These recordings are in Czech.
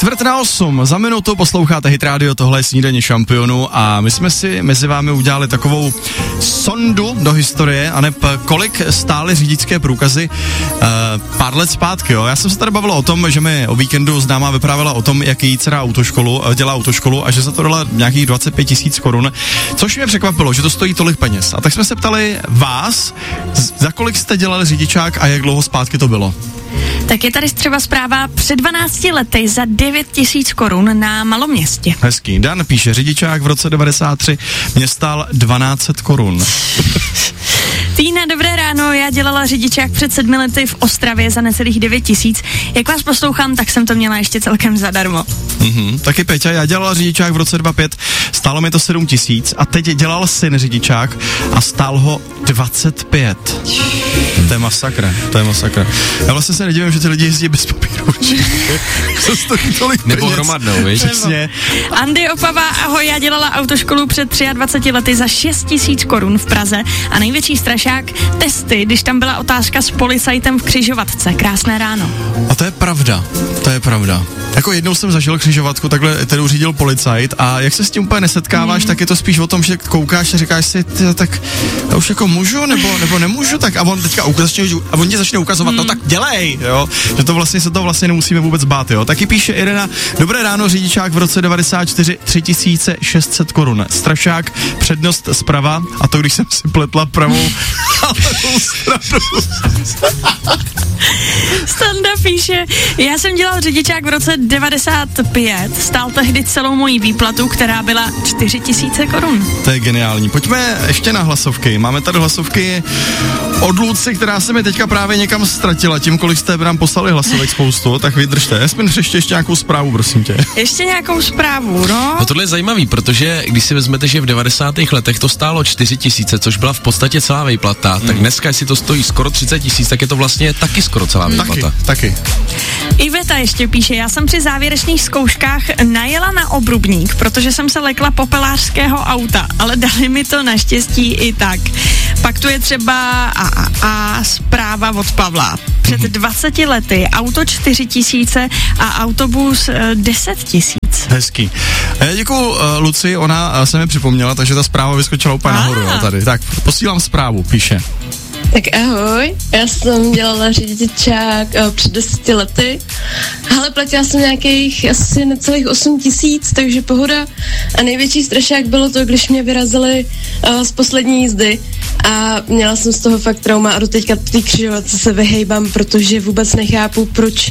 7:45, za minutu posloucháte Hit Radio, tohle je Snídaně šampionů a my jsme si mezi vámi udělali takovou sondu do historie, aneb kolik stály řidičské průkazy pár let zpátky, jo. Já jsem se tady bavil o tom, že mi o víkendu známá vyprávěla o tom, jak její dcera dělá autoškolu a že za to dala nějakých 25 000 korun, což mě překvapilo, že to stojí tolik peněz. A tak jsme se ptali vás, za kolik jste dělali řidičák a jak dlouho zpátky to bylo. Tak je tady třeba zpráva, před 12 lety za 9 000 korun na Maloměstě. Hezký. Dan píše, řidičák v roce 93 mě stál 1200 korun. Týna, dobré ráno, já dělala řidičák před 7 lety v Ostravě za necelých 9 000. Jak vás poslouchám, tak jsem to měla ještě celkem zadarmo. Taky Peťa, já dělala řidičák v roce 2005, stálo mi to 7 000 a teď dělal syn řidičák a stál ho 25. To je masakra. Já vlastně se nedivím, že ty lidi jezdí bez papíru. Co stojí tolik peněz? Nebo hromadnou, víš? Přesně. Andy Opava, ahoj, já dělala autoškolu před 23 lety za 6 000 korun v Praze a největší strašák, testy, když tam byla otázka s policajtem v křižovatce. Krásné ráno. A to je pravda. Jako jednou jsem zažil křižovatku, takhle kterou řídil policajt a jak se s tím úplně nesetkáváš, tak je to spíš o tom, že koukáš a říkáš si, tak já už jako můžu nebo nemůžu, tak a on teďka on tě začne ukazovat, no tak dělej, jo, že to vlastně se to vlastně nemusíme vůbec bát, jo. Taky píše Irena, dobré ráno, řidičák v roce 94 3600 korun, strašák, přednost zprava a to když jsem si pletla pravou a levou stranu. Standa píše, já jsem dělal řidičák v roce 95, stál tehdy celou moji výplatu, která byla 4 000 korun. To je geniální. Pojďme ještě na hlasovky. Máme tady hlasovky od Luci, která se mi teďka právě někam ztratila tím, kolik jste nám poslali hlasovek spoustu, tak vydržte. Jasmin, ještě nějakou zprávu, prosím tě. Ještě nějakou zprávu, no? No tohle je zajímavý, protože když si vezmete, že v 90. letech to stálo 4 000, což byla v podstatě celá výplata, tak dneska, jestli to stojí skoro 30 000, tak je to vlastně taky skoro celá výplata. Taky. Iveta ještě píše, já jsem při závěrečných zkouškách najela na obrubník, protože jsem se lekla popelářského auta, ale dali mi to naštěstí i tak. Pak tu je třeba zpráva od Pavla. Před 20 lety auto 4 000 a autobus 10 000. Hezký. Já děkuju Luci, ona se mi připomněla, takže ta zpráva vyskočila úplně nahoru, jo, tady. Tak, posílám zprávu, píše. Tak ahoj, já jsem dělala řidičák před 10 lety, ale platila jsem nějakých asi necelých 8 000, takže pohoda. A největší strašák bylo to, když mě vyrazili z poslední jízdy a měla jsem z toho fakt trauma a doteďka té křižovatce se vyhejbám, protože vůbec nechápu, proč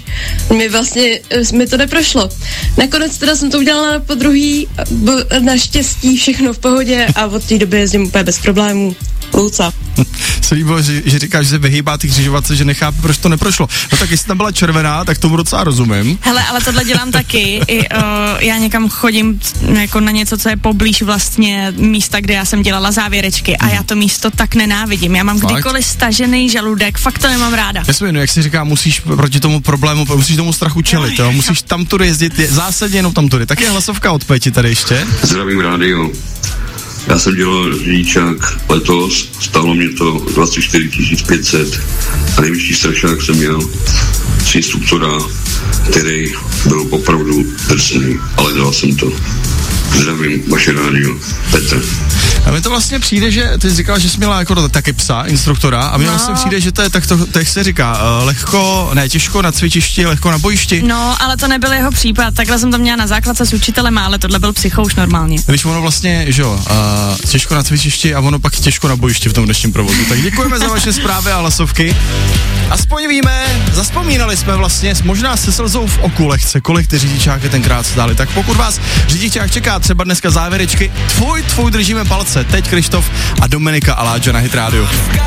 mi to neprošlo. Nakonec teda jsem to udělala na podruhý, naštěstí všechno v pohodě a od té doby jezdím úplně bez problémů. Luca. Se líbilo, že říkáš, že se vyhýbá ty křižovatce, že nechápe, proč to neprošlo. No tak jestli tam byla červená, tak tomu docela rozumím. Hele, ale tohle dělám taky. Já někam chodím jako na něco, co je poblíž vlastně místa, kde já jsem dělala závěrečky a já to místo tak nenávidím. Já mám kdykoliv stažený žaludek, fakt to nemám ráda. Jasně, jak si říká, musíš proti tomu problému, musíš tomu strachu čelit, jo? Musíš tam tudy jezdit, zásadně jenom tam tudy. Tak je hlasovka od Peti tady ještě. Zdravím rádio. Já jsem dělal řidičák letos, stálo mě to 24 500 a nejvyšší strašák jsem měl z instruktora, který byl opravdu drsný, ale dělal jsem to. Zdravím, vaše rádio, Petr. A mi to vlastně přijde, že ty jsi říkala, že jsi měla jako taky psa, instruktora, a mně vlastně přijde, že to je tak se říká, těžko na cvičišti, lehko na bojišti. No, ale to nebyl jeho případ, takhle jsem to měla na základce s učitelem, ale tohle byl psychouš normálně. Když ono vlastně, že jo, těžko na cvičišti a ono pak těžko na bojišti v tom dnešním provozu. Tak děkujeme za vaše zprávy a hlasovky. Aspoň víme, zaspomínali jsme vlastně, možná se slzou v oku lehce, kolik ty řidičáky tenkrát stály. Tak pokud vás řidičák čeká třeba dneska závěrečky, tvůj držíme palce. Teď Krištof a Dominika Aláča na Hit Radio.